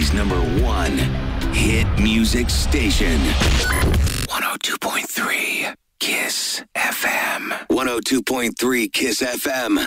City's #1 hit music station. 102.3 Kiss FM. 102.3 Kiss FM.